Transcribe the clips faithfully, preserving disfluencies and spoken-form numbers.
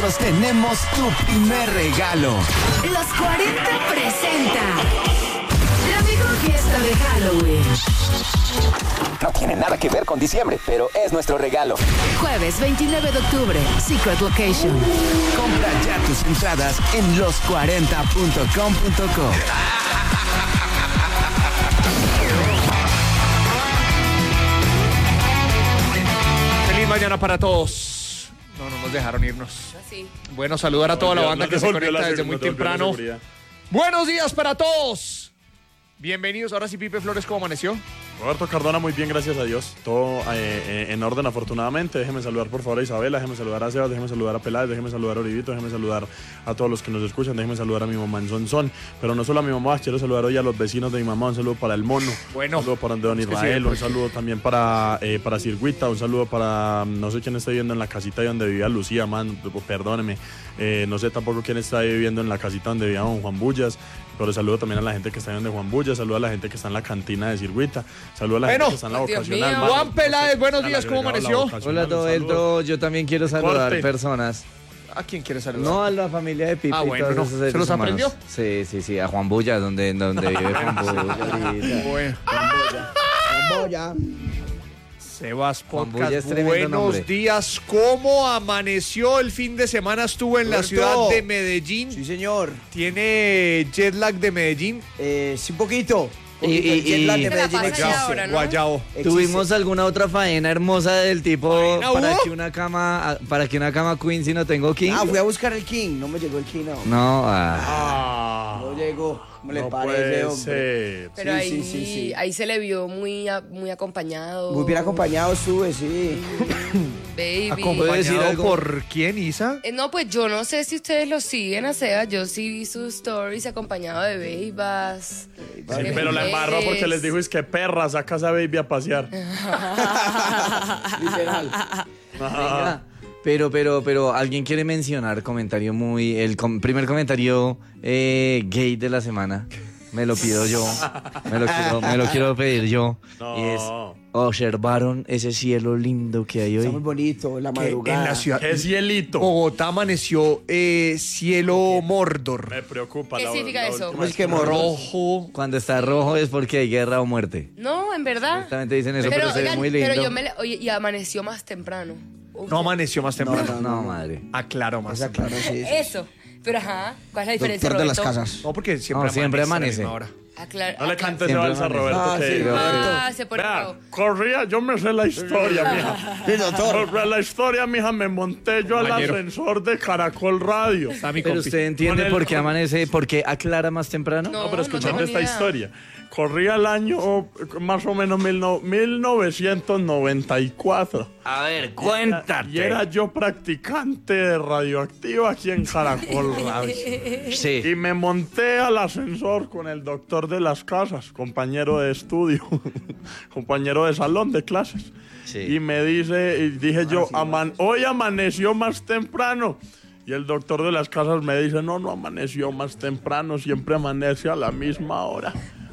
todos tenemos tu primer regalo. Los cuarenta presenta la mejor fiesta de Halloween. No tiene nada que ver con diciembre, pero es nuestro regalo. Jueves veintinueve de octubre, Secret Location. Compra ya tus entradas en los cuarenta punto com punto co. Feliz mañana para todos. No, no nos dejaron irnos. Sí. Bueno, saludar a toda la banda que se conecta desde muy temprano. Buenos días para todos. Bienvenidos. Ahora sí, Pipe Flores, ¿cómo amaneció? Roberto Cardona, muy bien, gracias a Dios. Todo eh, eh, en orden, afortunadamente. Déjeme saludar, por favor, a Isabela, déjeme saludar a Sebas, déjeme saludar a Peláez, déjeme saludar a Oribito, déjeme saludar a todos los que nos escuchan, déjeme saludar a mi mamá en Sonsón. Pero no solo a mi mamá, quiero saludar hoy a los vecinos de mi mamá. Un saludo para el mono, bueno, un saludo para don Israel, sí, un saludo también para, eh, para Circuita, un saludo para, no sé quién está viviendo en la casita donde vivía Lucía, man, perdóneme. Eh, no sé tampoco quién está viviendo en la casita donde vivía don Juan Bullas. Pero saludo también a la gente que está viendo de Juan Bulla, saludo a la gente que está en la cantina de Circuita, saludo a la bueno, gente que está en la vocacional. Mío, Juan Peláez, buenos días, ¿cómo amaneció? Hola, Doelto, yo también quiero saludar Corte. personas. ¿A quién quieres saludar? No, a la familia de Pipe. Ah, bueno, no. ¿Se los aprendió? Sí, sí, sí, a Juan Bulla, donde, donde vive Juan Bulla. Bueno. Juan Bulla. Juan Bulla. Sebas Juan Podcast, Bulla es tremendo buenos nombre. días. ¿Cómo amaneció el fin de semana? Estuvo en la Roberto. ciudad de Medellín. Sí, señor. ¿Tiene jet lag de Medellín? Eh, sí, un poquito. Y- y- el jet lag de y- Medellín Se la pasa existe. ahora, ¿no? Guayabo. Existe. ¿Tuvimos alguna otra faena hermosa del tipo ¿Faena para hubo? que una cama para que una cama queen si no tengo king? Ah, fui a buscar el King. No me llegó el King, no. No, ah. Ah, No llegó. ¿Cómo le no parece, puede hombre? ser. Pero Sí, ahí, sí, sí, sí. ahí se le vio muy, a- muy acompañado. Muy bien acompañado sube, sí. Baby. ¿Puedo decir ¿Acompañado algo? por quién, Isa? Eh, no, pues yo no sé si ustedes lo siguen a Seba. Yo sí vi sus stories acompañado de Babas. Sí, pero la embarró porque les dijo, es que perra, saca a esa baby a pasear. Literal. Venga. Pero, pero, pero, ¿alguien quiere mencionar comentario muy... El com- primer comentario eh, gay de la semana? Me lo pido yo. Me lo quiero, me lo quiero pedir yo. No. Y es, observaron ese cielo lindo que hay Está muy hoy. bonito, la Que madrugada. en la ciudad. ¿Qué cielito? Bogotá amaneció eh, cielo Mordor. Me preocupa. ¿Qué la- significa la eso? última ¿Cómo es que vez morro? Rojo. Cuando está rojo es porque hay guerra o muerte. No, en verdad. Exactamente dicen eso, pero, se ve oigan, muy lindo. pero yo me le- oye, y amaneció más temprano. Uf, No amaneció más temprano. No, madre. Aclaro más. Esa, claro, sí, sí. Eso. Pero ajá, ¿cuál es la diferencia, Doctor de las Roberto? casas. No, porque siempre No, siempre amanece. a la misma hora. Aclar- No le aclar- cantes esa Siempre balsa a amanece. Roberto. Ah, que, sí, Ah, se pone Vea, bravo. corría, yo me sé la historia, mija. Sí, doctor. Sobre la historia, mija, me monté yo al Compañero. ascensor de Caracol Radio. Está mi Pero compi. usted entiende Con el- por qué amanece, por qué aclara más temprano. No, No, pero no escuchando tengo esta ni idea. historia. Corría el año oh, más o menos mil no- mil novecientos noventa y cuatro. A ver, Y era yo practicante de radioactiva aquí en Caracol Radio. Sí. Y me monté al ascensor con el doctor de las casas, compañero de estudio, compañero de salón de clases. Sí. Y me dice, y dije yo, "Aman- hoy amaneció más temprano. Y el doctor de las casas me dice, no, no amaneció más temprano, siempre amanece a la misma hora.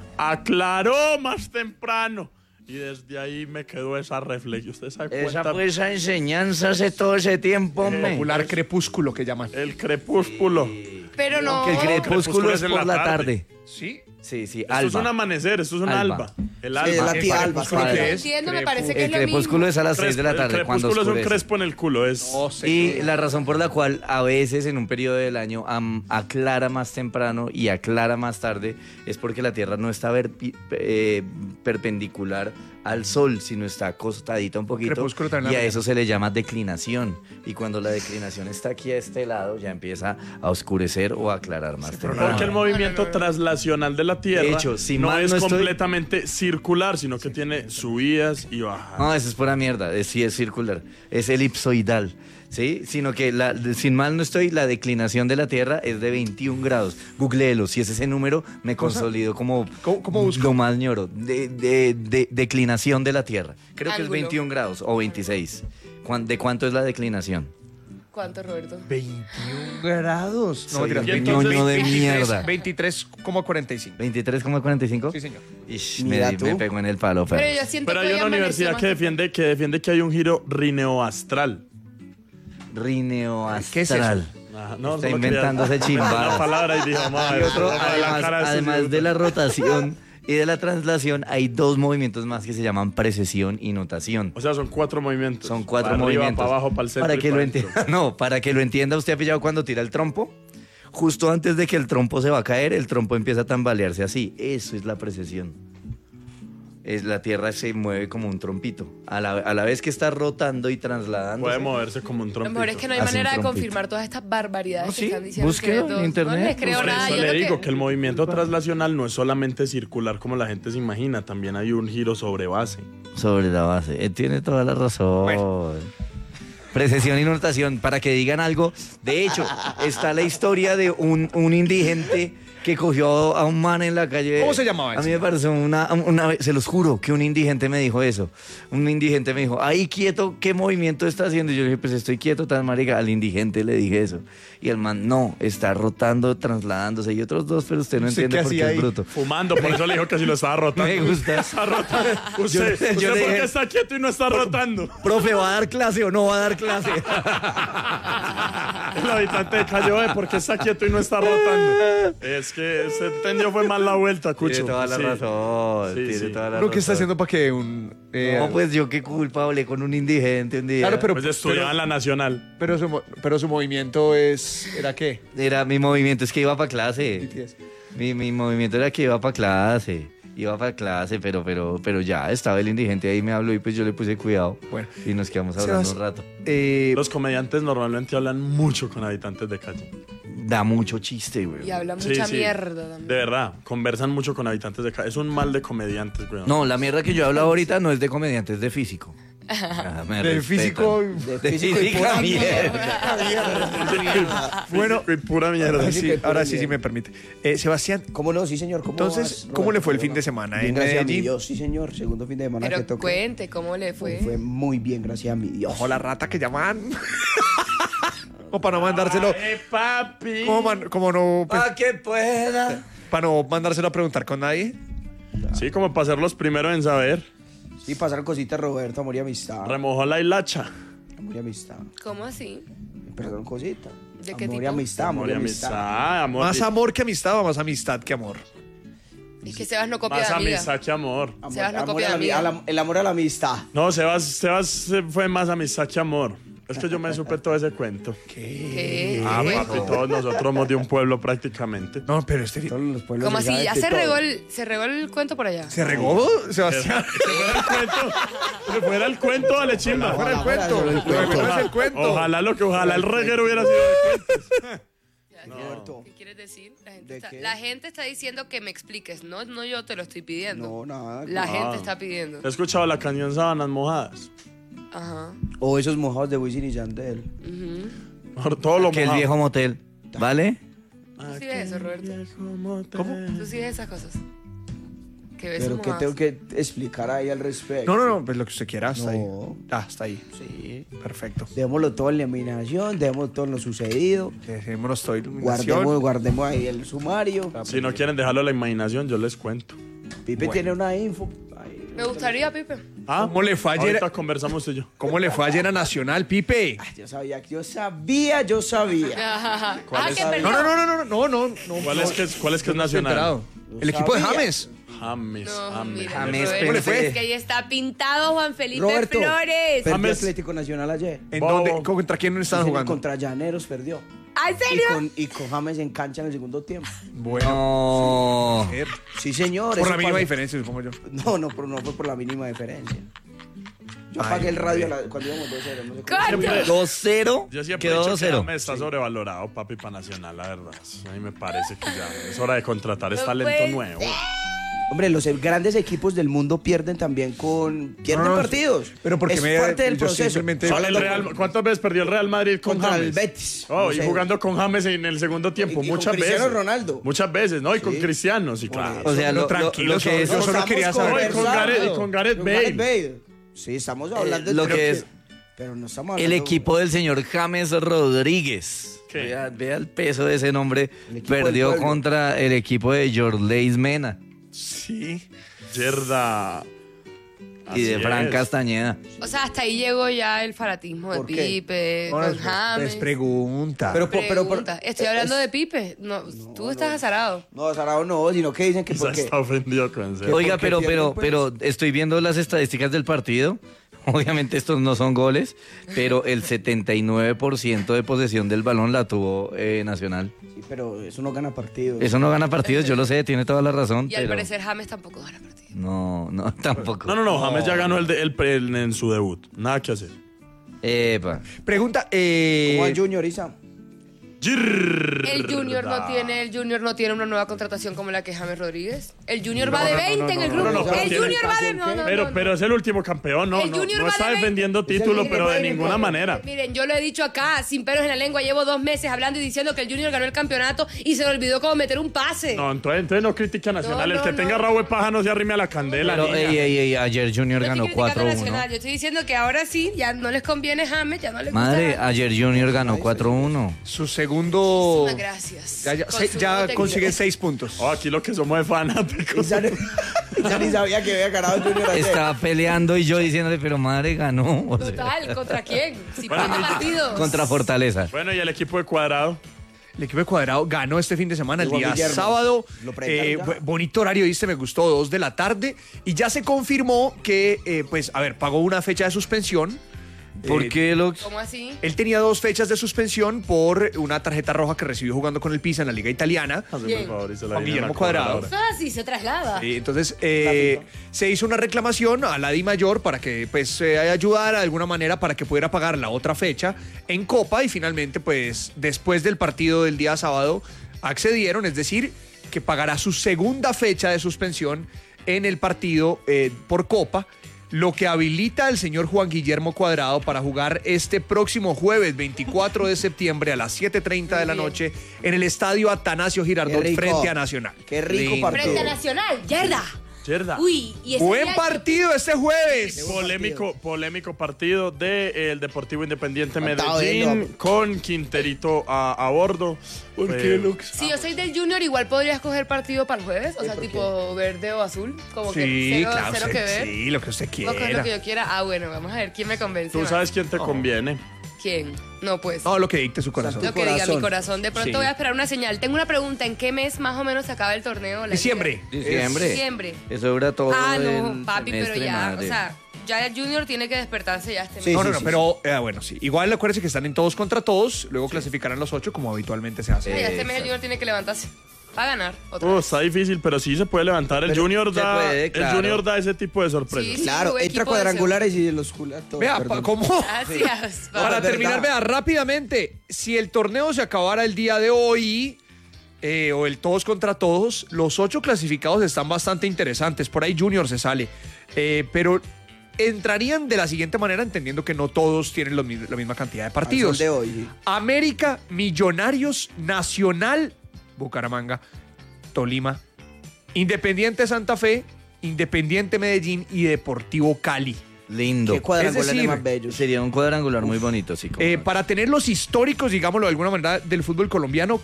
Aclaró más temprano. Y desde ahí me quedó esa reflexión. ¿Usted se da Esa cuenta? fue esa enseñanza hace todo ese tiempo, hombre. Popular crepúsculo que llaman. El crepúsculo. Pero no. Que el crepúsculo crepúsculo es es en por la la tarde. ¿Sí? Sí, sí, Esto es un alba. amanecer, esto es un Alba. alba. El Sí, alba. la tía Alba. crepúsculo sí. que No es entiendo, me parece que El es lo crepúsculo mismo. es a las seis de la El tarde, cuando crepúsculo es un oscurece. crespo en el culo. Es... Oh, sí. Y la razón por la cual a veces en un periodo del año am- aclara más temprano y aclara más tarde es porque la Tierra no está verpi- eh, perpendicular al Sol, sino está acostadita un poquito. Crepúsculo también Y la a mañana. eso se le llama declinación. Y cuando la declinación está aquí a este lado, ya empieza a oscurecer o a aclarar más temprano. Porque el movimiento traslacional de la Tierra De hecho, si no mal es no estoy- completamente circular, sino que tiene subidas y bajadas. No, eso es pura mierda. Es, sí, es circular. Es elipsoidal. ¿Sí? Sino que, la, de- sin mal no estoy, la declinación de la Tierra es de veintiún grados. Googleelo. Si es ese número, me consolido como ¿Cómo- cómo busco? lo más ñoro. De, de- de- declinación de la Tierra. Creo que es Ángulo. veintiún grados o veintiséis. ¿Cuán- ¿De cuánto es la declinación? ¿Cuánto, Roberto? veintiún grados. No, Soy mentiras, un veintitrés, ñoño de veintitrés, mierda. veintitrés coma cuarenta y cinco. ¿veintitrés coma cuarenta y cinco? Sí, señor. Ish, Mira me, tú. me pegó en el palo, Fer. Pero yo siento Pero que hay hoy una amaneció universidad más que temprano. defiende, que defiende que hay un giro rineoastral. Rineo ¿Qué es eso? astral. Ah, no, Está solo inventándose quería- chimbadas. Una palabra y dijo, madre, Y otro, la además, cara de además estos de la idiotas. rotación y de la translación, hay dos movimientos más que se llaman precesión y notación. O sea, son cuatro movimientos. Son cuatro para arriba, movimientos. para abajo, para el centro. Para y que para lo adentro. entienda, no, para que lo entienda, usted ha pillado cuando tira el trompo. Justo antes de que el trompo se va a caer, el trompo empieza a tambalearse así. Eso es la precesión. Es, la Tierra se mueve como un trompito. A la, a la vez que está rotando y trasladando. Puede moverse como un Lo trompito. mejor es que no hay Hace un manera de trompito. confirmar todas estas barbaridades No, que sí, están diciendo búsquelo ustedes dos. en internet. No les creo Por nada. eso Yo le lo digo que- que el movimiento traslacional no es solamente circular como la gente se imagina, también hay un giro sobre base. Sobre la base. Él tiene toda la razón. Precesión y notación, para que digan algo. De hecho, está la historia de un, un indigente que cogió a un man en la calle. ¿Cómo se llamaba A ese? mí me pareció una, una vez, se los juro, que un indigente me dijo eso. Un indigente me dijo, ahí quieto, ¿qué movimiento está haciendo? Y yo le dije, pues estoy quieto, tan marica. Al indigente le dije eso. Y el man, no, está rotando, trasladándose. Y otros dos, pero usted no ¿Usted entiende qué por qué hacía es ahí? bruto. Fumando, por eso le dijo que si lo estaba rotando. Me gusta. Está rotando. Usted, Yo- usted yo le ¿por qué dije- está quieto y no está rotando? Profe, ¿va a dar clase o no va a dar clase? El habitante de Calle Oe, ¿por qué está quieto y no está rotando? Es que se entendió fue mal la vuelta, Cucho. Tiene toda la Sí. razón. Sí, tiene sí. toda la ¿Uno qué está razón. haciendo para que un... eh, No, pues yo qué culpa, hablé con un indigente un día. Claro, pero- Pues estudiaba en la Nacional. pero, su, mo- pero su movimiento es... ¿Era qué? Era mi movimiento, es que iba para clase. Mi, mi movimiento era que iba para clase. Iba para clase, pero, pero, pero ya estaba el indigente ahí, me habló y pues yo le puse cuidado. Bueno. Y nos quedamos hablando Sebas, un rato. Eh, Los comediantes normalmente hablan mucho con habitantes de calle. Da mucho chiste, güey. Y habla Sí, mucha sí. mierda De también. verdad, conversan mucho con habitantes de calle. Es un mal de comediantes, güey. No, la mierda que yo hablo ahorita no es de comediante, es de físico. Ah, me de respetan. físico... De físico y física pura mierda. Bueno, Y pura mierda. ahora Sí, sí, que pura ahora sí, sí mierda. me permite. Eh, Sebastián, ¿Cómo no? Sí, señor. ¿Cómo entonces, vas, ¿cómo le Roberto? fue el fin de semana Bien, en gracias a mi Medellín? Dios, sí, señor. Segundo fin de semana que Pero toca. cuente, ¿cómo le fue? Fue muy bien, gracias a mi Dios. Ojo la rata que llaman. O para no mandárselo... ¡Ay, papi! ¿Cómo, man- cómo no... pues, Pa' que pueda. para no mandárselo a preguntar con nadie? Sí, como para ser los primeros en saber. Sí, pasaron cositas, Roberto, amor y amistad. Remojó la hilacha. Amor y amistad. ¿Cómo así? Perdón, cositas. ¿De qué Amor y tipo? amistad, amor y amistad. amistad, amor. Más amor que amistad o más amistad que amor. Es que Sebas no copia Más de amiga. amistad que amor. Amor- Sebas no amor copia a la de mi- amiga. a la- el amor a la amistad. No, Sebas, Sebas fue más amistad que amor. Es que yo me supe todo ese cuento. ¿Qué? Ah, ¿Qué? papi, todos nosotros somos de un pueblo prácticamente. No, pero este... Todos los pueblos ¿Cómo se así? saben ¿Ya de se todo. regó, el, se regó el cuento por allá? ¿Se regó, Sebastián? Que fuera el cuento. Que fuera el cuento, dale chimba. Fuera el Ojalá cuento. fuera el Lo de menos es el cuento. Ojalá lo que ojalá el reguero hubiera sido de cuentos. Roberto. ¿Qué quieres decir? La gente, ¿De está, qué? la gente está diciendo que me expliques, no, no yo te lo estoy pidiendo. No, nada. La Ah. gente está pidiendo. He escuchado la canción Sábanas Mojadas. Ajá. O esos mojados de Wisin y Yandel. Por todo lo Que el mojado. viejo motel. ¿Vale? ¿Tú sí ves eso, Roberto? ¿Cómo? ¿Tú sí ves esas cosas? Que ves Pero ¿qué mojadas. tengo que explicar ahí al respecto? No, no, no, pues lo que usted quiera, hasta ahí. No. Ah, está ahí. Sí. Perfecto. Dejémoslo todo en la imaginación, dejémoslo todo en lo sucedido. Dejémonos todo Guardemos, iluminación. guardemos ahí el sumario. Si no quieren dejarlo a la imaginación, yo les cuento. Pipe tiene una info. Ahí. Me gustaría, Pipe. Ah, ¿Cómo le fue ayer? Ahorita conversamos tú y yo. ¿Cómo le fue ayer a Nacional, Pipe? Ay, yo sabía, yo sabía, yo sabía. ah, es? que No, perdió. no, no, no, no, no, no, no. ¿Cuál no, es que es, cuál es, que es no estoy nacional? enterado. Lo El equipo de sabía. James. James, No, James. mira, James, Roberto, ¿cómo le fue? es que ahí está pintado Juan Felipe Roberto, Flores. perdió James. Atlético Nacional ayer. ¿En Bobo. dónde? ¿Contra quién estaban Sí, jugando? Contra Llaneros perdió. ¿Ah, en Y serio? con, y con James en cancha en el segundo tiempo. Bueno. No. mujer. Sí, señor. Por eso la mínima pasó. diferencia, supongo yo. No, no, pero no fue por la mínima diferencia. Yo Ay, apagué el radio hombre. a la- cuando íbamos dos cero. No sé cómo. ¡Coño! Siempre- dos cero. Yo siempre he Quedó dicho dos que cero. James está sobrevalorado, papi, para Nacional, la verdad. A mí me parece que ya es hora de contratar es No talento puede nuevo. Hombre, los grandes equipos del mundo pierden también con... Pierden No, no, partidos. pero porque es me- parte del yo proceso. simplemente- ¿Cuál el Real- ¿Cuántas veces perdió el Real Madrid con Contra James? el Betis. Oh, No y sé. jugando con James en el segundo tiempo, Y- y con muchas Cristiano veces. Ronaldo. Muchas veces, ¿no? Y con Sí. Cristiano, sí, claro. O sea, Pero lo, lo- tranquilo, lo que es, yo solo Estamos quería saber. No, y con conversando. Gareth- y con Gareth Con Bale. Bale. Sí, estamos hablando Eh, lo de... que es Pero no estamos el hablando... equipo del señor James Rodríguez. ¿Qué? Vea, vea el peso de ese nombre. El equipo del Perdió pueblo. contra el equipo de Jorleis Mena. Sí. Yerda. y de Así Fran es. Castañeda. O sea, hasta ahí llegó ya el fanatismo de ¿Por qué? Pipe, No, con es, James. es pregunta. Pero, pero, pero, Pregunta. Estoy hablando de Pipe. No, tú estás azarado. No, Sarao no, sino que dicen que Quizá porque... está ofendido con eso. Oiga, porque pero, pierden, pero, pues. pero estoy viendo las estadísticas del partido. Obviamente estos no son goles, pero el setenta y nueve por ciento de posesión del balón la tuvo eh, Nacional. Sí, pero eso no gana partidos. Eso no gana partidos, yo lo sé, tiene toda la razón. Y al pero parecer James tampoco gana partido. No, no, tampoco. No, no, no, James ya ganó el, de- el, el- en su debut. Nada que hacer. Epa. Pregunta, eh, Como al Junior, Isa. El Junior no tiene, el Junior no tiene una nueva contratación como la que James Rodríguez. El Junior va de no, no, veinte en el no, grupo. no, no, pero el tiene- Junior va de no, no, Pero, no, no. pero es el último campeón, ¿no? El No, Junior no va está de veinte. defendiendo título, el- pero de el- ninguna manera. Miren, yo lo he dicho acá, sin pelos en la lengua, llevo dos meses hablando y diciendo que el Junior ganó el campeonato y se le olvidó cómo meter un pase. No, entonces, entonces no critica a Nacional. No, el que no, tenga no. rabo de paja no se arrime a la candela. Pero, niña. ey, ey, ey, ayer Junior No estoy ganó criticando cuatro a uno. Nacional, yo estoy diciendo que ahora sí, ya no les conviene James, ya no les gusta. Madre, James. ayer Junior ganó cuatro uno. su segundo... Muchísimas gracias. Ya, ya, Con se- su ya nuevo consigue técnico. seis puntos. Oh, aquí lo que somos de fanáticos. Isa, Isa ni sabía que había ganado el Junior ayer. Estaba peleando y yo diciéndole, pero madre ganó. O sea, Total, ¿contra quién? Si pierde partidos. contra Fortaleza. Bueno, y el equipo de Cuadrado. El equipo de Cuadrado ganó este fin de semana, el Juan día Guillermo. sábado. Lo presentaron Eh, ya. bu- bonito horario, viste, me gustó, dos de la tarde. Y ya se confirmó que, eh, pues, a ver, pagó una fecha de suspensión. ¿Por Eh, qué lo...? ¿Cómo así? Él tenía dos fechas de suspensión por una tarjeta roja que recibió jugando con el Pisa en la Liga Italiana. Hazme Bien. el favor y se la Juan viene a la Guillermo Cuadrado. cobradora. Ah, sí, se traslada. Sí, entonces eh, se hizo una reclamación a la Di Mayor para que pues eh, ayudara de alguna manera para que pudiera pagar la otra fecha en Copa y finalmente pues después del partido del día sábado accedieron, es decir, que pagará su segunda fecha de suspensión en el partido eh, por Copa, lo que habilita al señor Juan Guillermo Cuadrado para jugar este próximo jueves veinticuatro de septiembre a las siete treinta de la Muy noche en el estadio Atanasio Girardot Qué rico. frente a Nacional. Qué rico Lindo. partido. Frente a Nacional, yerda. Yerda. Uy, y ese Buen día- partido este jueves. Polémico, polémico partido del Deportivo Independiente Faltaba Medellín verlo. con Quinterito a, a bordo. ¿Por Eh, qué, Lux? Si yo soy del Junior, igual podría escoger partido para el jueves. O sea, tipo verde o azul. Como que Sí, cero, claro, cero sí, que ver. sí, lo que usted Puedo coger quiera. lo que yo quiera. Ah, bueno, vamos a ver quién me convence. Tú más. sabes quién te conviene. ¿Quién? No, pues. No, lo que dicte su corazón. Lo tu que diga mi corazón. corazón. De pronto Sí. voy a esperar una señal. Tengo una pregunta. ¿En qué mes más o menos se acaba el torneo? La Diciembre. Diciembre. Diciembre. Eso dura todo Ah, no, el papi, pero semestre, ya. madre. O sea, ya el Junior tiene que despertarse ya este mes. Sí, No, sí, no, no, sí, pero eh, bueno, sí. Igual acuérdense que están en todos contra todos, luego clasificarán los ocho como habitualmente se hace. Ah, ya este mes el Exacto. Junior tiene que levantarse. Va a ganar. Otra Oh, vez. está difícil, pero sí se puede levantar. El Pero Junior se da, puede, el claro. Junior da ese tipo de sorpresas. Sí. Claro, buen entra equipo de cuadrangulares y los jula todos, Vea, perdón. pa- ¿cómo? Gracias. Para es verdad. terminar, vea, rápidamente, si el torneo se acabara el día de hoy, eh, o el todos contra todos, los ocho clasificados están bastante interesantes. Por ahí Junior se sale. Eh, pero entrarían de la siguiente manera, entendiendo que no todos tienen lo mi- la misma cantidad de Al partidos. sol de hoy. sí. América, Millonarios, Nacional, Bucaramanga, Tolima, Independiente Santa Fe, Independiente Medellín y Deportivo Cali. Lindo. Qué cuadrangulares Es decir, más bellos. Sería un cuadrangular muy bonito, sí. como Eh, no. para tener los históricos, digámoslo de alguna manera, del fútbol colombiano,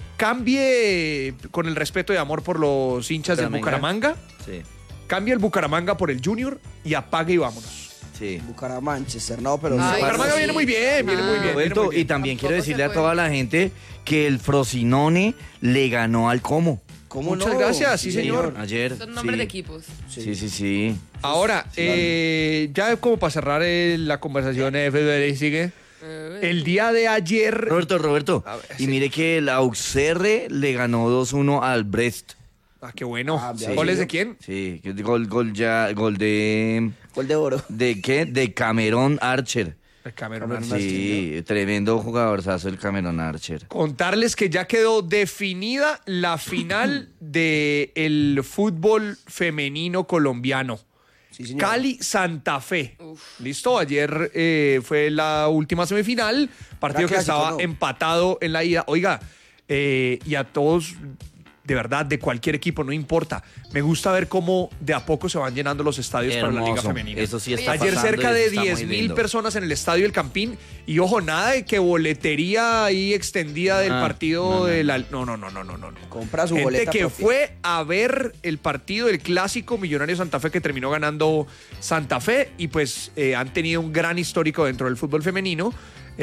cambie con el respeto y amor por los hinchas del Bucaramanga. Bucaramanga, Sí, cambie el Bucaramanga por el Junior y apague y vámonos. sí. Bucaramanga, Manchester, no, pero... Ay, sí. Bucaramanga sí. viene muy bien, viene Ah. muy bien. viene Roberto, muy bien. y también Tampoco quiero se decirle a puede. toda la gente que el Frosinone le ganó al Como. ¿Cómo Muchas no? gracias, sí, señor. Ayer. Son nombres sí. de equipos. Sí, sí, sí. Ahora, eh, ya como para cerrar eh, la conversación, eh, sigue. El día de ayer. Roberto, Roberto. A ver, y sí. mire que el Auxerre le ganó dos uno al Brest. Ah, qué bueno. Ah, bien. ¿Goles de quién? Sí, que gol, gol ya, gol de... Gol de oro. ¿De qué? De Cameron Archer. El Cameron Cameron Arce. Sí, tremendo jugadorzazo el Cameron Archer. Contarles que ya quedó definida la final del fútbol femenino colombiano. Sí, señor. Cali Santa Fe. Listo, ayer eh, fue la última semifinal, partido Era que clásico, estaba ¿no? empatado en la ida. Oiga, eh, y a todos de verdad, de cualquier equipo, no importa. Me gusta ver cómo de a poco se van llenando los estadios para la Liga Hermoso. Femenina. Eso sí está Ayer pasando cerca y de eso está diez muy mil lindo. personas en el estadio El Campín. Y ojo, nada de que boletería ahí extendida del Ah, partido no, no, de la... No, no, no, no, no, no. Compra su Gente boleta que propia. fue a ver el partido del clásico Millonario Santa Fe que terminó ganando Santa Fe y pues eh, han tenido un gran histórico dentro del fútbol femenino.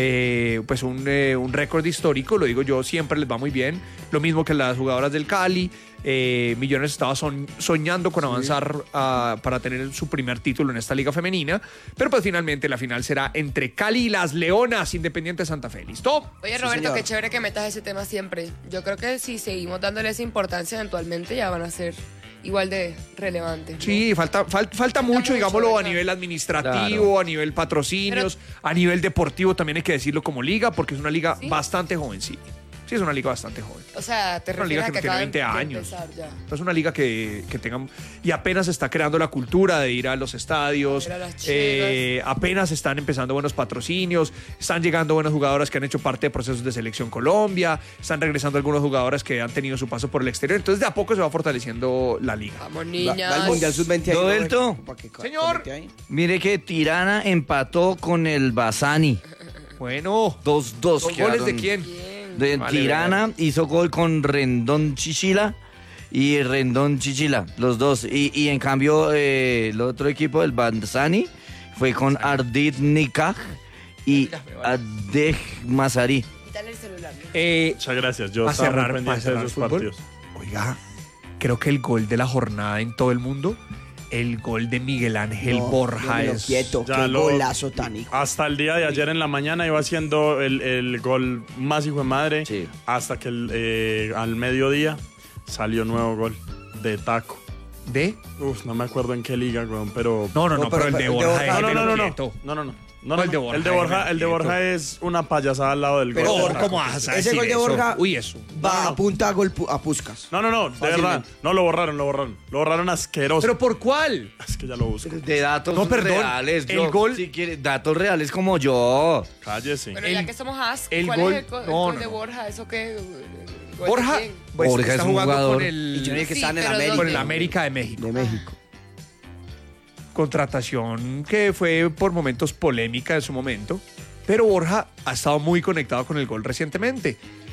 Eh, pues un, eh, un récord histórico, lo digo yo, siempre les va muy bien. Lo mismo que las jugadoras del Cali. Eh, Millones estaba son- soñando con avanzar ah, para tener su primer título en esta liga femenina, pero pues finalmente la final será entre Cali y las Leonas, Independiente Santa Fe. ¿Listo? Oye, Sí, Roberto, señor. qué chévere que metas ese tema siempre. Yo creo que si seguimos dándole esa importancia, eventualmente ya van a ser igual de relevantes. ¿no? Sí, falta, fal- falta mucho, mucho, digámoslo, a ¿verdad? nivel administrativo, a nivel patrocinios, a nivel deportivo también hay que decirlo como liga, porque es una liga ¿Sí? bastante joven, sí. Sí, es una liga bastante joven. O sea, te Una refieres liga a que que no tiene acaban veinte de años. empezar ya. No es una liga que, que tenga... Y apenas se está creando la cultura de ir a los estadios. A ver a las eh, apenas están empezando buenos patrocinios. Están llegando buenas jugadoras que han hecho parte de procesos de selección Colombia. Están regresando algunas jugadoras que han tenido su paso por el exterior. Entonces, de a poco se va fortaleciendo la liga. Vamos, Va, niñas. va al Mundial sub veinte ahí, Roberto. Roberto, para que co- Señor. conecte ahí. Mire que Tirana empató con el Basani. Bueno. dos dos. ¿Dos goles de quién? Bien. De Vale, Tirana hizo gol con Rendón Chichila y Rendón Chichila, los dos. Y, y en cambio, eh, el otro equipo, el Basani, fue con Ardit Nikah y Adej Mazari. Quítale el celular. ¿no? Eh, Muchas gracias. Yo Pa' estaba cerrar- muy pendiente pa' de cerrar esos fútbol. partidos. Oiga, creo que el gol de la jornada en todo el mundo, el gol de Miguel Ángel No, Borja déjelo es... quieto, Ya qué lo- golazo tan hijo. Hasta el día de ayer en la mañana iba haciendo el, el gol más hijo de madre. Sí. Hasta que el, eh, al mediodía salió nuevo gol de taco. ¿De? Uf, no me acuerdo en qué liga, weón, pero. No, no, no, No, pero, pero- el de el de Borja Borja- es no, no, no, no, déjelo no, quieto. no, no, no, no, No, el no, de Borja, el de Borja, déjelo el de quieto. Borja es una payasada al lado del Pero gol. Pero, ¿cómo vas a ese decir gol de eso? Borja- Uy, eso. Va a punta a gol pu- a Puskas. No, no, no, de Fácilmente. verdad. No, lo borraron, lo borraron. Lo borraron asqueroso. ¿Pero por cuál? Es que ya lo busco. De datos No, perdón, reales. el yo, gol- Si quiere, datos reales como yo. Cállese. Pero El- ya que somos as, el ¿cuál gol- es el, co- el no, gol no, de no. Borja? ¿Eso qué? ¿El gol de Borja, quién? pues, Borja está es un jugando jugador. con Y el, yo dije que Sí, están en pero América. con el ¿dónde? América de México. De México. Contratación que fue por momentos polémica en su momento, pero Borja ha estado muy conectado con el gol recientemente.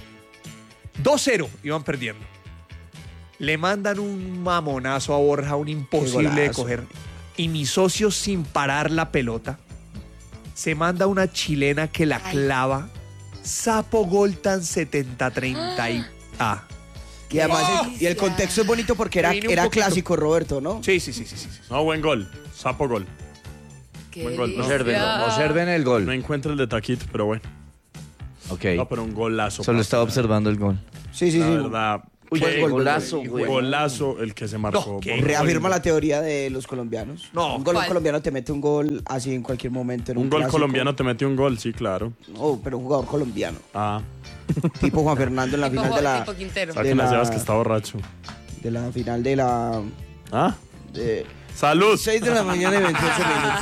dos cero iban perdiendo. Le mandan un mamonazo a Borja, un imposible de golazo. coger. Y mi socio, sin parar la pelota, se manda una chilena que la clava. Sapo gol tan setenta treinta y... Ah. Y además, ¡Oh! el, y el contexto es bonito porque era, Vine un era poquito. clásico, Roberto, ¿no? Sí, sí, sí, sí, sí. No, buen gol. Sapo gol. Qué Buen gol, ¿no? Observen, delicia. observen el No gol. encuentro el de Taquito, pero bueno. Ok. No, pero un golazo. Solo papi. estaba observando el gol. Sí, sí, La sí. verdad. Uy, qué qué golazo, güey. Golazo el que se marcó. No, qué Borja. Reafirma la teoría de los colombianos. No. Un gol ¿Cuál? colombiano te mete un gol así en cualquier momento. En un, Un gol clásico. colombiano te metió un gol, sí, claro. No, pero un jugador colombiano. Ah, Tipo Juan Fernando en la Tipo final de la, tipo Quintero. para De que la- no sepas que está borracho. de la final de la... Ah, de salud. seis de la mañana y veintiocho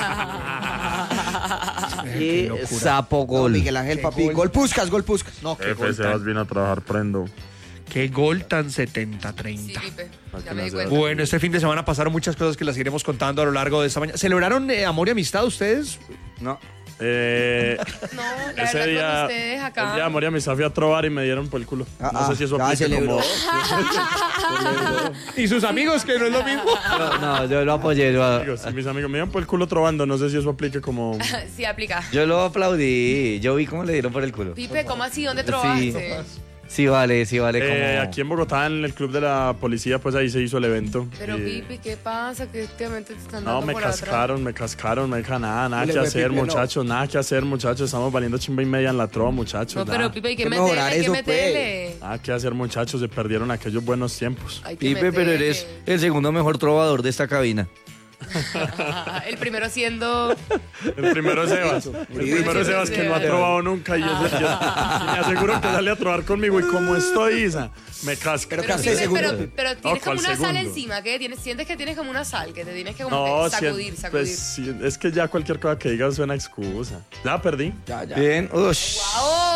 minutos. Y locura. sapo No, gol. Miguel Ángel, papi. gol. Gol Puskas, gol Puskas. No, qué F, gol Sebas tan, vino a trabajar prendo. qué gol tan setenta Sí, treinta. Pipe. Para Ya que me no di se cuenta. Bueno, este fin de semana pasaron muchas cosas que las iremos contando a lo largo de esta mañana. ¿Celebraron eh, amor y amistad ustedes? No. Eh, No, la ese verdad, día, con ustedes acá. el día de Moria me fui a trobar y me dieron por el culo. Ah, no sé si eso ya aplica celebró. como... Y sus amigos, que no es lo mismo. No, no, yo lo apoyé. Yo, Amigos, mis amigos me dieron por el culo trobando, no sé si eso aplique como... Sí, aplica. yo lo aplaudí. Yo vi cómo le dieron por el culo. Pipe, ¿cómo así? ¿Dónde Sí. trobaste? Sí, vale, sí, vale. Eh, como... aquí en Bogotá, en el club de la policía, pues ahí se hizo el evento. Pero Y- Pipe, ¿qué pasa? Que últimamente te están No, dando me por atrás. cascaron, me cascaron, me dijo nada, nada Y le que fue hacer, Pipe, no. muchachos, nada que hacer, muchachos. Estamos valiendo chimba y media en la trova, muchachos. No, nada. pero Pipe, hay que Hay que mejorar meterle, hay que eso, pues. meterle. Nada que hacer, muchachos. Se perdieron aquellos buenos tiempos. Hay que Pipe, pero meterle. eres el segundo mejor trovador de esta cabina. El primero siendo... El primero es Sebas. El primero es Sebas que no ha trovado nunca. Y, yo, yo- y me aseguro que sale a trobar conmigo. Y como estoy, Isa, me casca. Pero Pero, casi Pipe, segundo. pero, pero tienes No, como ¿cuál una sal segundo? encima, ¿qué? Tienes, sientes que tienes como una sal, que te tienes que como No, que si- sacudir, sacudir. pues sí, es que ya cualquier cosa que digas suena excusa. Ya perdí. Ya, ya. Bien. Ush. ¡Oh!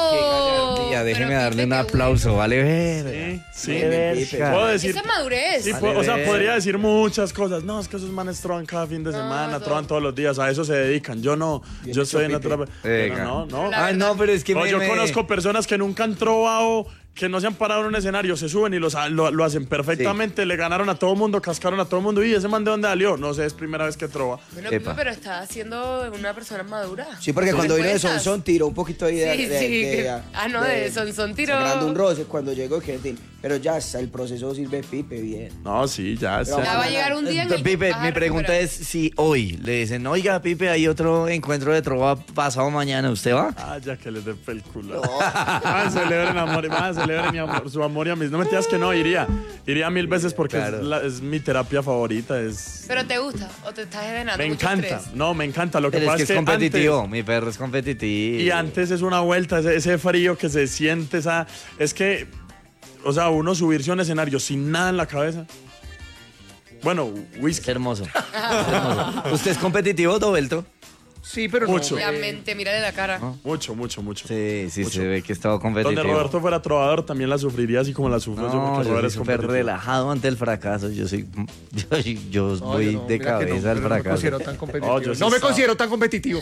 Oh, Ya, déjeme pero darle Pipe, un qué aplauso, bueno. vale ver. Sí, Bien, sí. Pipe. Puedo decir. Esa es madurez. Sí, Vale, po- o sea, ver. podría decir muchas cosas. No, es que esos manes troban cada fin de No, semana, no. troban todos los días, a eso se dedican. Yo no, Bien yo hecho, estoy en Pipe. otra. Pero Venga. no, no. La Ay, verdad. no, pero es que No, me, yo me- conozco personas que nunca han trovado, que no se han parado en un escenario, se suben y los, lo, lo hacen perfectamente, le ganaron a todo el mundo, cascaron a todo el mundo. Y ese man de dónde salió, no sé, es primera vez que trova. Bueno, Epa. Pipe, pero está siendo una persona madura. Sí, porque cuando vino de Sonson tiró un poquito ahí de... Sí, de- sí, de- que- de- ah, no, de Sonson tiró. Sangrando un roce cuando llegó Kentin. Pero ya está, el proceso sirve Pipe bien. No, sí, ya. Pero Ya va a llegar un día en el que Pipe, vas a mi pregunta recuperar. es si hoy le dicen, oiga, Pipe, hay otro encuentro de trova pasado mañana, ¿usted va? Ah, ya que les dé el culo. Más celebren amor, más celebren mi amor, su amor y amistad. No me digas que no, iría. Iría mil veces porque Claro. es, la- es mi terapia favorita. Es, ¿Pero te gusta o te estás generando me mucho encanta. estrés? No, me encanta. Lo que Pero es pasa que es competitivo, antes- mi perro es competitivo. y antes es una vuelta, ese, ese frío que se siente, esa, es que, o sea, uno subirse a un escenario sin nada en la cabeza. Bueno, Es whisky. hermoso. Es hermoso. ¿Usted es competitivo, Dobelto? Sí, pero Mucho. no. La eh, mente, mírale la cara. Mucho, mucho, mucho. Sí, sí, Mucho. se ve que estaba competitivo. Donde Roberto fuera trovador también la sufriría así como la sufro yo, No, porque yo Robert soy es súper competitivo. relajado ante el fracaso. Yo soy, yo, yo no, voy yo no, de mira que no, cabeza al pero No me fracaso. considero tan competitivo. Oh, yo sí no me estaba. considero tan competitivo.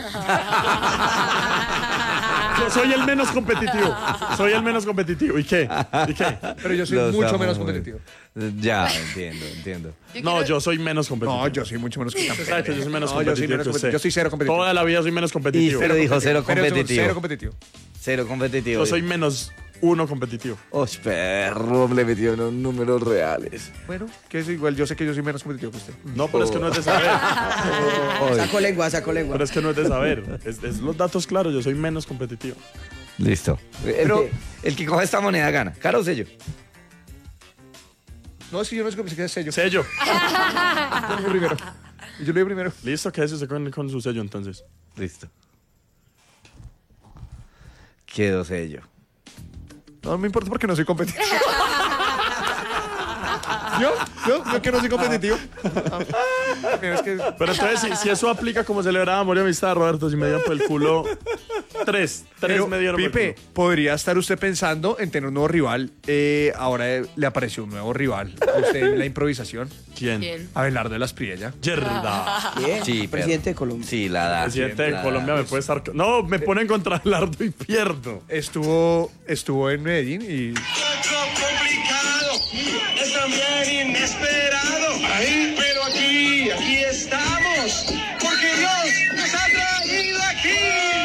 Yo soy el menos competitivo. Soy el menos competitivo. ¿Y qué? ¿Y qué? Pero yo soy Los mucho amo menos muy. competitivo. Ya, entiendo, entiendo. Yo No, quiero- yo soy menos competitivo. No, yo soy mucho menos competitivo. Usted sabe que yo soy menos No, yo soy competitivo menos que competitivo. usted. Yo soy cero competitivo. Toda la vida soy menos competitivo. Pero dijo cero Pero yo soy competitivo. Cero competitivo. Cero competitivo. Yo soy menos uno competitivo. Oh, perro, le metió unos números reales. Bueno, que es igual. Yo sé que yo soy menos competitivo que usted. No, pero es que no es de saber. Saco lengua, saco lengua. Pero es que no es de saber. Es, es los datos claros. Yo soy menos competitivo. Listo. Pero- el, que, el que coja esta moneda gana. ¿Cara o sello? No, si yo no es que es sello. Sello. Yo lo digo primero. Y yo lo digo primero. Listo, quédese usted con, con su sello entonces. Listo. Quedó sello. No me importa porque no soy competitivo. ¿Yo? ¿Yo? ¿Yo que no soy competitivo? Ah, mira, es que... Pero entonces, si, si eso aplica como celebraba amor y amistad, Roberto, si me dieron por el culo. Tres. Tres Pero, me dieron por Pipe, el culo. podría estar usted pensando en tener un nuevo rival. Eh, ahora eh, le apareció un nuevo rival. a Usted en la improvisación. ¿Quién? ¿Quién? Abelardo de las Priella. Yerda. Bien, Sí, presidente pero- de Colombia. Sí, la da. Presidente siempre de la Colombia da. me puede estar. No, me ponen contra Lardo y pierdo. Estuvo, estuvo en Medellín y complicado, es también inesperado. Ahí, pero aquí, aquí estamos, porque Dios nos ha traído aquí.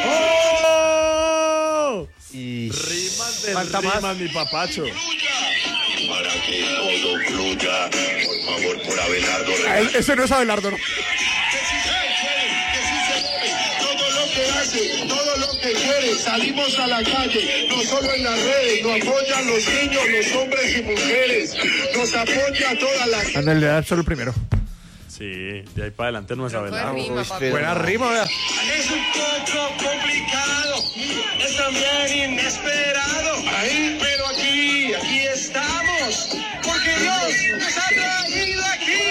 ¡Oh! Y... Rimas de Falta más. rimas, mi papacho. Para que todo fluya, por favor, por Abelardo. Ah, e- ese no es Abelardo, ¿no? Que si se quiere, que si se mueve, todo lo que hace, todo lo que quiere, salimos a la calle, no solo en las redes, nos apoyan los niños, los hombres y mujeres, nos apoya toda la gente. Ándale, le da solo el primero. Sí, de ahí para adelante no es Pero fue Abelardo. rima, Uy, papi. pero- Buena rima, vea. Es un poco complicado, es también inesperado. Ahí, pero aquí, aquí estamos, porque Dios nos ha traído aquí.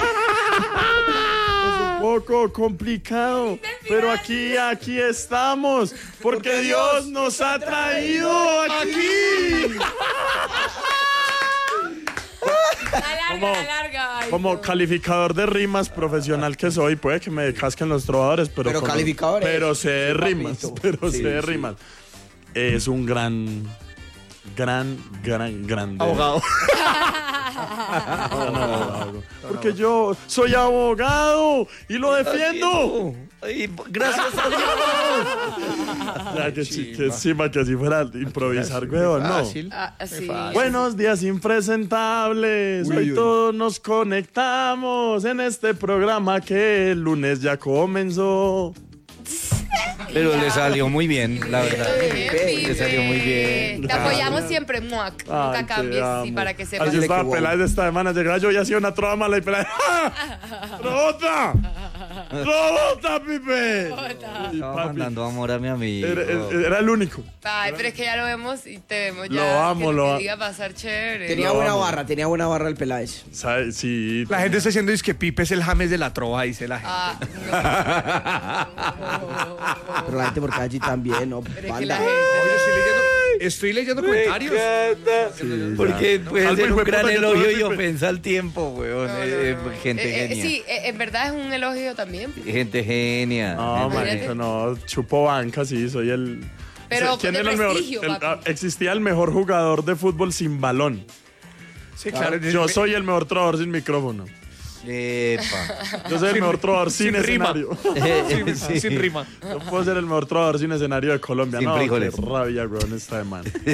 Un poco complicado, pero aquí, aquí estamos, porque Dios nos ha traído aquí. Alarga, Como- alarga. Ay, Como no. calificador de rimas profesional que soy, puede que me casquen los trovadores, pero, Pero con- calificador es- pero sé de sí, rimas, papito. pero Sí, sé de sí. rimas. Es un gran, gran, gran, grande. Abogado. No, no, abogado. Porque yo soy abogado y lo defiendo. Ay, gracias a Dios. Ya, que, chi- que encima que si fuera improvisar, weón, no. Fácil. Ah, sí. Buenos días, impresentables. Uy, Hoy uy. todos nos conectamos en este programa que el lunes ya comenzó. Pero le salió muy bien, la verdad. Muy bien, Le Pipe. salió muy bien. Te apoyamos siempre, Muac. Ay, Nunca te cambies, amo. sí, para que sepas. Así estaba que pelada de esta semana. Llegaba yo y hacía una trova mala y pelada. ¡Ah! ¡Robota! ¡Robota, Pipe! Y, Estaba papi, mandando amor a mi amigo. era, era- era el único. Ay, pero es que ya lo vemos y te vemos ya. Lo amo, que lo que amo. diga pasar chévere. Tenía Lo buena amo. barra, tenía buena barra el Peláez. ¿Sabe? Sí. La gente está diciendo es que Pipe es el James de la trova, dice la gente. Ah, no. Pero la gente porque allí también, ¿no? Pero es que Banda. la gente. Oye, estoy leyendo, estoy leyendo comentarios. Sí, porque puede Algo ser un hijo de gran puta que elogio todo y Pipe. ofensa al tiempo, weón. No, no, Eh, no. Gente Eh, eh, genia. sí, eh, en verdad es un elogio también. Gente genia. No, Imagínate. marico, no. Chupo banca, sí, soy el... Pero ¿Quién de era el mejor? prestigio, el- papi. ah, existía el mejor jugador de fútbol sin balón. Sí, claro. Yo soy el mejor trovador sin micrófono. Epa. Yo soy el mejor trovador sin, sin rima. escenario. sin, Sí. sin rima. Yo puedo ser el mejor trovador sin escenario de Colombia. Sin no, frijoles. qué rabia, weón, esta de man. Se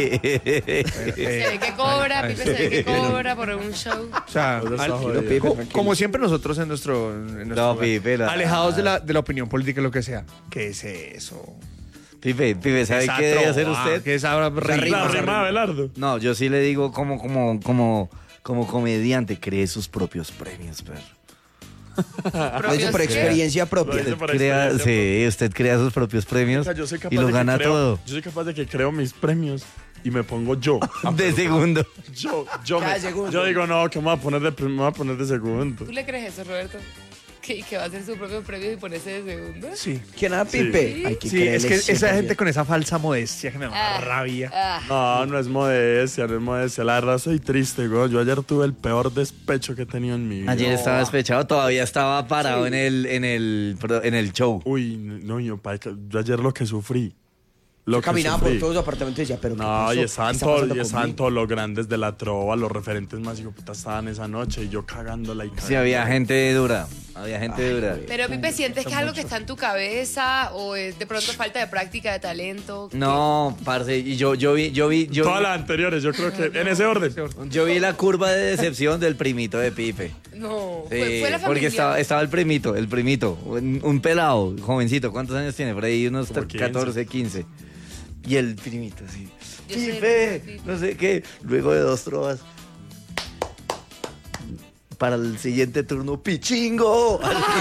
ve que cobra, Pipe se ve que cobra por un show. O sea, Pues está al- jodido. co- como siempre nosotros en nuestro, en nuestro No, lugar, Pipe, la- alejados de la, de la opinión política, lo que sea. ¿Qué es eso? Pipe, Pipe, ¿sabe Esa qué debe hacer trova, usted? ¿Qué es ahora rima? La rima de Abelardo. No, yo sí le digo como, como, como, como comediante, cree sus propios premios, perro. Lo dice por ¿Qué? experiencia Lo propia. dice por Crea, experiencia, sí, usted crea sus propios O premios sea, yo soy capaz y lo de que gana creo- todo. Yo soy capaz de que creo mis premios y me pongo yo. De segundo. Yo, yo, Cada me- segundo. yo digo, no, que me voy a poner de, prim- me voy a poner de segundo. ¿Tú le crees eso, Roberto? ¿Que, que va a hacer sus propios premios y ponerse de segundo? Sí. ¿Quién era Pipe? Sí. Hay que Sí, es creerle que esa siempre. gente con esa falsa modestia que me da Ah. rabia. Ah, No, no es modestia, no es modestia. La verdad soy triste, güey. Yo ayer tuve el peor despecho que he tenido en mi vida. Ayer estaba despechado, todavía estaba parado en el, en el, pro- en el show. Uy, no, yo, pa- yo ayer lo que sufrí. Lo que Caminaba por sufrí. todos los apartamentos y decía, pero ¿qué No, pasó? y ¿Qué estaban, está todos, pasando y estaban conmigo? todos los grandes de la trova, los referentes más hijo de puta estaban esa noche y yo cagándola y cagándola. Sí, había gente dura. Había gente dura. pero Pipe, ¿sientes que es algo que está en tu cabeza o es de pronto falta de práctica, de talento? No, parce, y yo, yo vi, yo vi, yo Todas vi, las anteriores, yo creo que en ese orden. yo vi la curva de decepción del primito de Pipe. No, Sí, fue, fue la familia. porque estaba, estaba el primito, el primito, un, un pelado, jovencito, ¿cuántos años tiene? Por ahí unos Como quince. catorce, quince. Y el primito, así. Yo sé, Pipe, Pipe. no sé qué. Luego de dos trovas. Para el siguiente turno, ¡pichingo!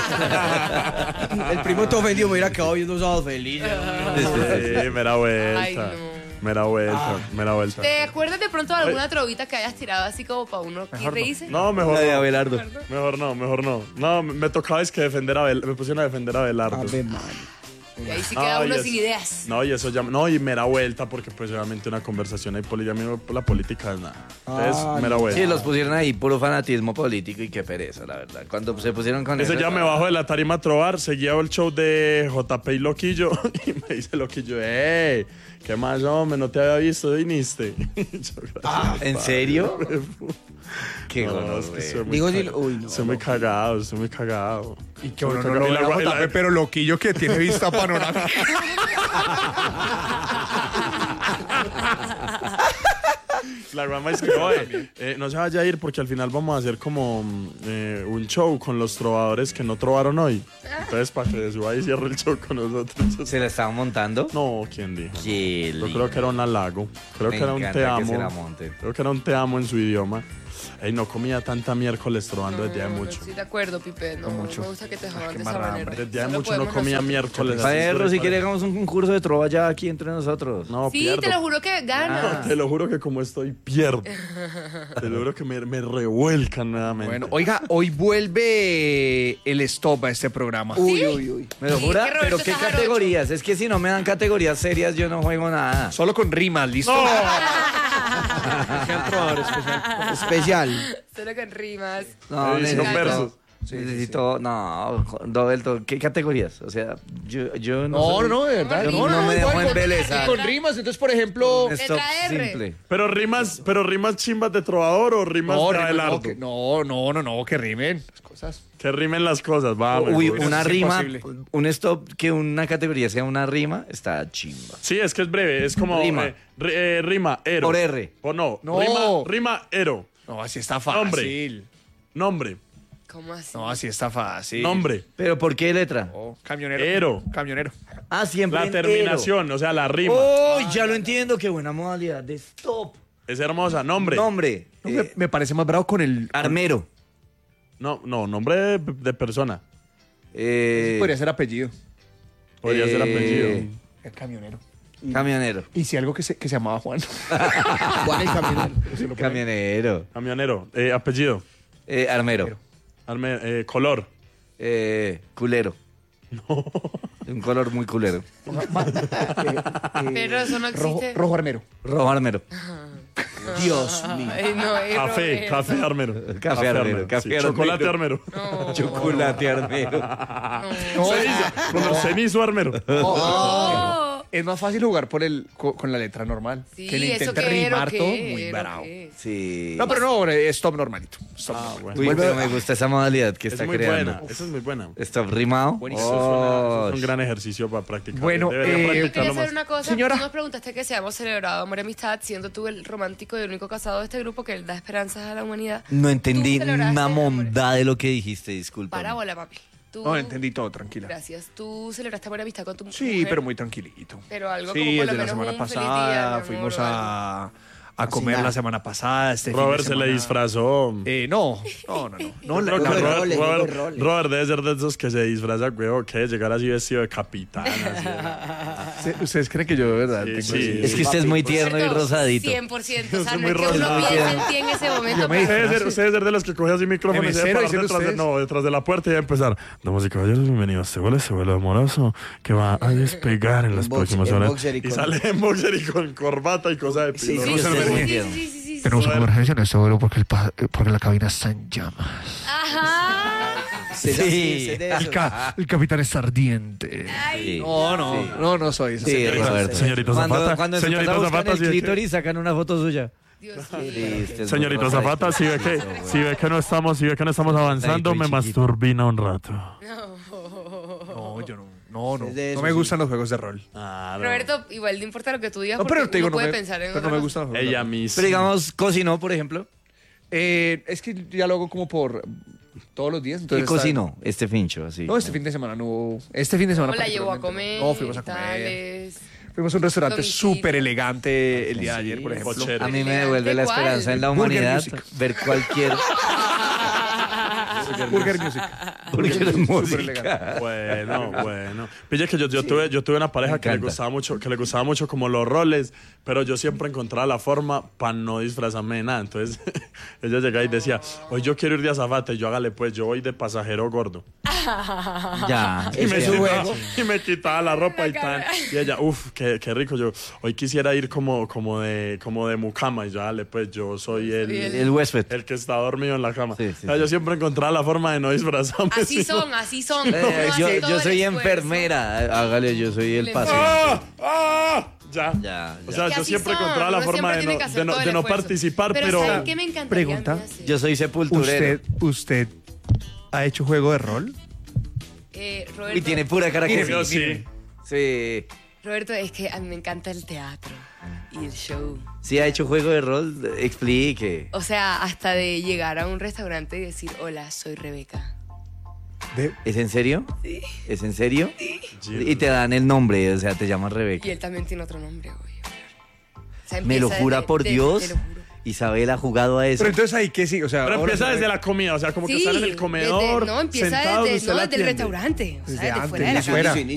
El primo todo ofendido me hubiera quedado viendo sábados felices. Sí, mera vuelta. Ay, no. Mera vuelta, mera vuelta. ¿Te acuerdas de pronto de alguna trovita que hayas tirado así como para uno que reírse? No, mejor La de no. Abelardo. Mejor no, mejor no. No, me tocaba es que defender a Abelardo. Me pusieron a defender a Abelardo. Ave María. Y ahí sí No, queda y uno es- sin ideas. No, y eso ya. No, y mera vuelta, porque pues obviamente una conversación ahí política. A mí la política es nada. Entonces, Ah, mera vuelta. Sí, los pusieron ahí, puro fanatismo político y qué pereza, la verdad. Cuando se pusieron con Ese eso, ya me bajo de la tarima a trobar, seguía el show de J P y Loquillo y me dice Loquillo, ¡ey! ¿Qué más, hombre? No te había visto, viniste. Yo, Ah, ¿en serio? Qué No, gono, es que güey. soy muy Digo, caga- sí, uy, no. Soy muy cagado, estoy muy cagado. Y que uno Soy no muy lo cagado. ve Y a la- y J P, la- pero loquillo que tiene vista panorámica. La guama es que, oye, eh, no se vaya a ir porque al final vamos a hacer como mm, eh, un show con los trovadores que no trovaron hoy. Entonces, para que suba y cierre el show con nosotros. ¿Se la estaban montando? No, ¿quién dijo? Qué Yo lindo. creo que era un halago. Creo Me que era un encanta te que amo. se la monten. Creo que era un te amo en su idioma. Ey, no comía tanta miércoles trovando desde hace No, mucho. Sí, de acuerdo, Pipe. No, no me gusta que te jodan de esa manera. Desde hace Solo mucho no podemos comía nosotros. miércoles. así Perro, sobre si para- quiere hagamos un concurso de trova ya aquí entre nosotros. No, Sí, pierdo. te lo juro que ganas. Te lo juro que como estoy, pierdo. Te lo juro que me, me revuelcan nuevamente. Bueno, oiga, hoy vuelve el stop a este programa. Uy, uy, uy. ¿Me lo Sí, jura? es que Roberto ¿Pero qué está jarocho. categorías? Es que si no me dan categorías serias, yo no juego nada. Solo con rimas, ¿listo? Especial. Solo con rimas. No, Edición necesito, versus. necesito, no, Roberto, ¿qué categorías? O sea, yo, yo no No, soy- no, no, de verdad. Yo No, no, no, me dejo igual con- embelezar. Con rimas, entonces, por ejemplo. Un stop Letra R. simple. Pero rimas, pero rimas chimbas de trovador o rimas No, de rimas, Abelardo. no, que- no, no, no, no, que rimen las cosas. Que rimen las cosas, vamos. Uy, Eso una es rima, imposible. un stop que una categoría sea una rima, está chimba. Sí, es que es breve, es como Rima. eh, ri- eh, rima, ero. Por R. O no, No. Rima, rima, ero. No, así está fácil. Nombre. Nombre, ¿Cómo así? No, así está fácil. nombre, ¿Pero por qué letra? Oh, camionero. Ero. Camionero. Ah, siempre La en terminación, o sea, la rima. ero. ¡Oh, ya lo entiendo! ¡Qué buena modalidad de stop! Es hermosa, nombre. Nombre. No, eh, me, me parece más bravo con el. armero. No, no, nombre de, de persona. Eh, Podría ser apellido. Podría ser eh, apellido. El camionero. Camionero. Y si algo que se, que se llamaba Juan. Juan el camionero. Camionero. Camionero, eh, apellido. Eh, armero. Arme- eh, color. Eh, culero. Un color muy culero. Pero eso no Rojo, existe. rojo armero. Rojo armero. Dios mío. Ay, no, es Café, Roberto. café armero. Café armero, café sí. armero. Chocolate armero. No. Chocolate armero. Ceniza. Bueno, cenizo armero. Oh. Es más fácil jugar por el, co- con la letra normal. Sí, que le eso intente que rimar ¿qué? todo, muy ¿Lo bravo. qué? Sí. No, pero no, es stop normalito. Stop Ah, normal. bueno. Uy, Vuelve pero a- me gusta esa modalidad que Esa está es muy creando. buena. Esa es muy buena. ¿Está rimado? Buenísimo. Eso es, una- Oh, eso es un gran ejercicio para practicar. Bueno, Debería eh, Yo practicarlo quería más. saber una cosa. Señora. Tú nos preguntaste que si hemos celebrado amor y amistad, siendo tú el romántico y el único casado de este grupo que da esperanzas a la humanidad. No entendí Tú celebraste una amores. mondada de lo que dijiste, disculpa. Parábola, papi. Tú, No, entendí todo, tranquila. Gracias. Tú celebraste amor y amistad con tu Sí, mujer. pero muy tranquilito. Pero algo sí, como por lo desde la menos semana un feliz pasada día, mi amor, fuimos o a, a comer cenar. la semana pasada. Este fin de Robert se le semana. disfrazó. Eh, no, no, no, no. no Yo la- creo que la- Robert- Robert, roles, Robert- de roles. Robert debe ser de esos que se disfraza, güey, que llegar así vestido de capitán. Así, ¿Se- ¿Ustedes creen que yo de verdad Sí, tengo sí. así? Es que usted es muy tierno y Cierto, rosadito. cien por ciento. O sea, Yo soy no es muy que uno rosadito. piense en ti en ese momento. Yo me pero- Usted debe, ser, disfrace. usted debe ser de los que coge así micrófono De y se mesero, para dicen detrás de, ustedes. no, detrás de la puerta y va a empezar. Damas y caballeros, bienvenidos. Se vuelve, se vuelve amoroso que va a despegar en las En boxer- próximas en horas. boxer y Y con- sale en boxer y con corbata y cosas de Sí, pilo. sí, No sí, se sí, me- sí. Sí, entiendo. sí, sí, sí, sí. Tenemos Bueno. una emergencia en este vuelo porque, el pa- porque la cabina está en llamas. Ajá. Usted es así, usted es de El, esos. ca- el capitán es ardiente. Sí. No, no, Sí. no, no soy ese. Sí, Señorita. Roberto. Señorito cuando, Zapata, cuando en su señorito casa buscan Zapata, el sí, es que- clítoris, sacan una foto suya. Dios Sí, mío. usted es Señorito muy Zapata, rosadito. si ve que, si ve que no estamos, si ve que no estamos avanzando, Ahí, me chiquito. masturbina un rato. No, yo no. No, no. Es de No eso, me sí. gustan los juegos de rol. Roberto, igual no importa lo que tú digas, No, porque pero te digo, uno no puede me, pensar en pero otra no me cosa. gustan los juegos de Ella rol. misma. Pero digamos, cocinó, por ejemplo. Eh, es que ya lo hago como por todos los días. ¿Qué Entonces está- cocinó este fincho? Así. No, este fin de semana no hubo. Este fin de semana ¿Cómo la llevó a particularmente comer? No, fuimos a comer. tales? Fuimos a un restaurante Domicilio. súper elegante el día de ayer, por ejemplo. Cochero. A mí me ¿Elegante devuelve la cuál? esperanza en la Burger humanidad Music. ver cualquier Burger Music. Burger Súper Music. elegante. Bueno, bueno. Pilla que yo, yo, tuve, yo tuve una pareja Me que le encanta. gustaba mucho, que le gustaba mucho como los roles, pero yo siempre encontraba la forma para no disfrazarme de nada. Entonces ella llegaba y decía, hoy yo quiero ir de azafate, y yo hágale pues, yo voy de pasajero gordo. Ya. Y me, Ese es su quitaba, juego. y me quitaba la ropa y tal. Y ella, uff, qué, qué rico. Yo hoy quisiera ir como, como de como de mucama. Y yo, dale, pues yo soy el, Soy El huésped. el que está dormido en la cama. Sí, sí, O sea, sí. Yo siempre encontraba la forma de no disfrazarme. Así sino- son, así son. Eh, Uno yo, hace yo todo soy el esfuerzo. enfermera. Hágale, yo soy el Le- paciente. ¡Ah! ¡Ah! Ya. Ya, O ya. sea, Que yo así siempre son, encontraba la uno forma de siempre no, tiene que hacer de no, todo el de no esfuerzo. participar, pero... pero... ¿saben qué me encantaría Pregunta. a mí hacer? Yo soy sepulturero. ¿Usted, ¿Usted ha hecho juego de rol? Eh, Roberto, Y tiene pura cara que Yo sí. sí. Sí. Roberto, es que a mí me encanta el teatro y el show. Sí ha hecho juego de rol, explique. O sea, hasta de llegar a un restaurante y decir, hola, soy Rebeca. ¿Es en serio? Sí. ¿Es en serio? Sí. Y te dan el nombre, o sea, te llamas Y Rebeca. él también tiene otro nombre, obvio. O sea, ¿Me lo empieza jura desde- por de- Dios? te lo juro. Isabel ha jugado a eso. Pero entonces ahí que sí, o sea. Pero ahora empieza se- desde la comida, o sea, como que Sí, están en el desde- comedor, no, empieza sentados, desde, usted no, la desde el atiende. restaurante. O sea, Desde desde antes, fuera de la desde casa. fuera. Inicio,